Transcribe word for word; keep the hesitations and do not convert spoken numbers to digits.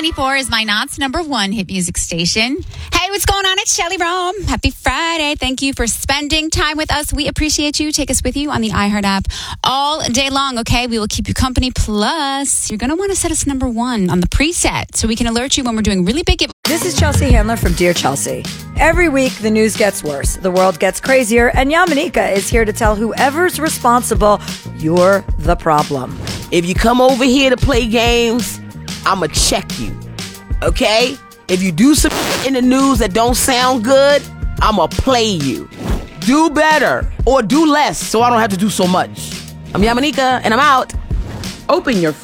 ninety-four is my Knott's number one hit music station. Hey, what's going on? It's Shelly Rome. Happy Friday. Thank you for spending time with us. We appreciate you. Take us with you on the iHeart app all day long, okay? We will keep you company. Plus, you're going to want to set us number one on the preset so we can alert you when we're doing really big. This is Chelsea Handler from Dear Chelsea. Every week, the news gets worse. The world gets crazier. And Yamanika is here to tell whoever's responsible, you're the problem. If you come over here to play games, I'ma check you, okay? If you do some in the news that don't sound good, I'ma play you. Do better or do less so I don't have to do so much. I'm Yamanika and I'm out. Open your